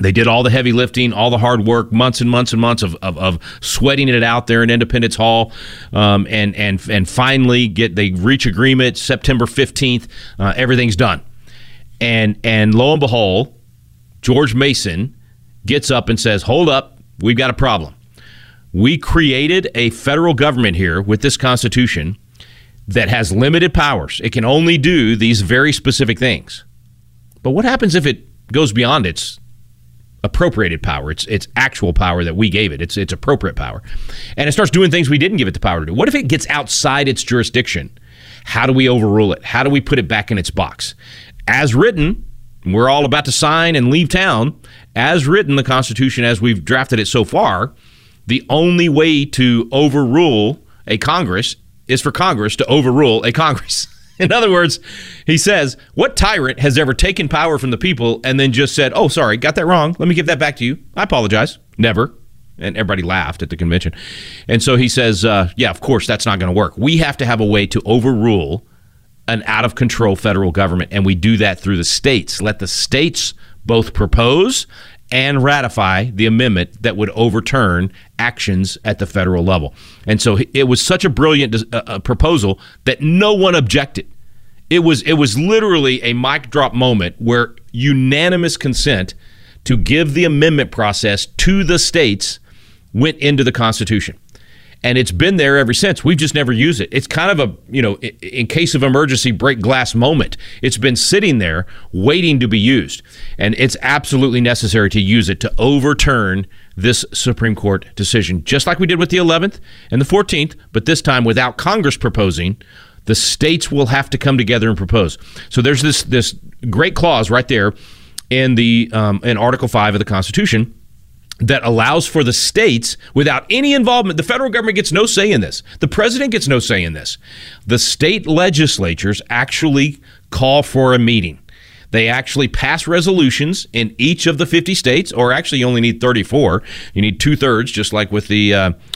They did all the heavy lifting, all the hard work, months and months and months of sweating it out there in Independence Hall, and finally they reach agreement September 15th. Everything's done, and lo and behold, George Mason gets up and says, "Hold up, we've got a problem. We created a federal government here with this Constitution that has limited powers. It can only do these very specific things. But what happens if it goes beyond its appropriated power, its actual power that we gave it, its appropriate power, and it starts doing things we didn't give it the power to do? What if it gets outside its jurisdiction? How do we overrule it? How do we put it back in its box? As written, we're all about to sign and leave town. As written, the Constitution, as we've drafted it so far, the only way to overrule a Congress is for Congress to overrule a Congress." In other words, he says, what tyrant has ever taken power from the people and then just said, "Oh, sorry, got that wrong. Let me give that back to you. I apologize." Never. And everybody laughed at the convention. And so he says, yeah, of course, that's not going to work. We have to have a way to overrule an out-of-control federal government, and we do that through the states. Let the states both propose and ratify the amendment that would overturn actions at the federal level. And so it was such a brilliant proposal that no one objected. It was literally a mic drop moment where unanimous consent to give the amendment process to the states went into the Constitution. And it's been there ever since. We've just never used it. It's kind of a, in case of emergency, break glass moment. It's been sitting there waiting to be used. And it's absolutely necessary to use it to overturn this Supreme Court decision, just like we did with the 11th and the 14th, but this time without Congress proposing. The states will have to come together and propose. So there's this great clause right there in in Article 5 of the Constitution that allows for the states, without any involvement, the federal government gets no say in this. The president gets no say in this. The state legislatures actually call for a meeting. They actually pass resolutions in each of the 50 states, or actually you only need 34. You need 2/3, just like with the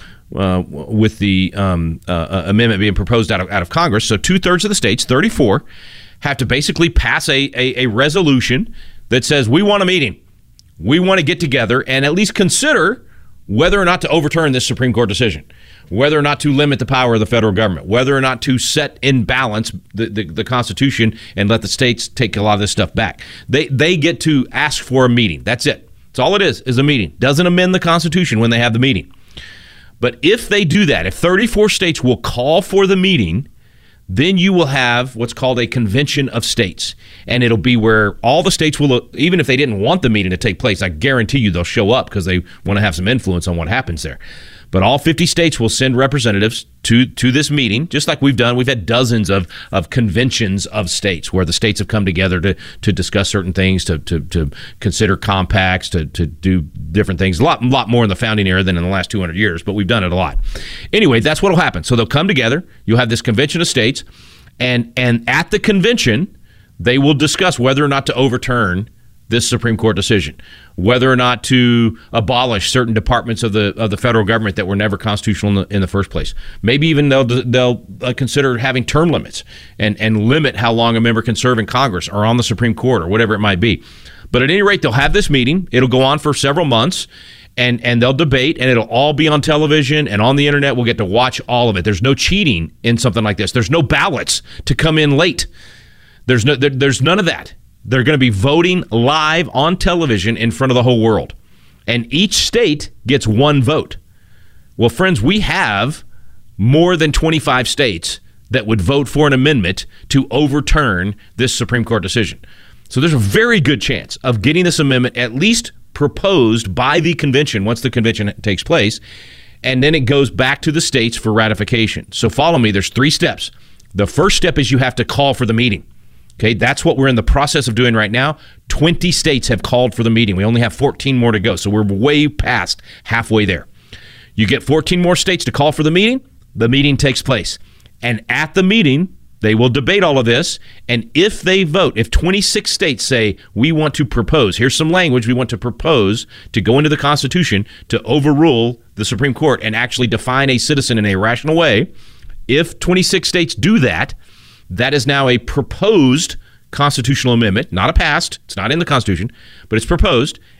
amendment being proposed out of Congress. So 2/3 of the states, 34, have to basically pass a resolution that says, we want a meeting. We want to get together and at least consider whether or not to overturn this Supreme Court decision, whether or not to limit the power of the federal government, whether or not to set in balance the Constitution and let the states take a lot of this stuff back. They get to ask for a meeting. That's it. That's all it is a meeting. Doesn't amend the Constitution when they have the meeting. But if they do that, if 34 states will call for the meeting, then you will have what's called a convention of states. And it'll be where all the states will, even if they didn't want the meeting to take place, I guarantee you they'll show up because they want to have some influence on what happens there. But all 50 states will send representatives to this meeting, just like we've done. We've had dozens of conventions of states where the states have come together to discuss certain things, to consider compacts, to do different things. A lot more in the founding era than in the last 200 years, but we've done it a lot. Anyway, that's what will happen. So they'll come together. You'll have this convention of states, and at the convention, they will discuss whether or not to overturn this Supreme Court decision, whether or not to abolish certain departments of the federal government that were never constitutional in the first place. Maybe even they'll consider having term limits and limit how long a member can serve in Congress or on the Supreme Court or whatever it might be. But at any rate, they'll have this meeting. It'll go on for several months, and they'll debate, and it'll all be on television and on the internet. We'll get to watch all of it. There's no cheating in something like this. There's no ballots to come in late. There's none of that. They're going to be voting live on television in front of the whole world. And each state gets one vote. Well, friends, we have more than 25 states that would vote for an amendment to overturn this Supreme Court decision. So there's a very good chance of getting this amendment at least proposed by the convention once the convention takes place. And then it goes back to the states for ratification. So follow me. There's 3 steps. The first step is you have to call for the meeting. Okay, that's what we're in the process of doing right now. 20 states have called for the meeting. We only have 14 more to go, so we're way past halfway there. You get 14 more states to call for the meeting takes place. And at the meeting, they will debate all of this, and if they vote, if 26 states say, we want to propose, here's some language, we want to propose to go into the Constitution to overrule the Supreme Court and actually define a citizen in a rational way, if 26 states do that, that is now a proposed constitutional amendment, not a passed. It's not in the Constitution, but it's proposed.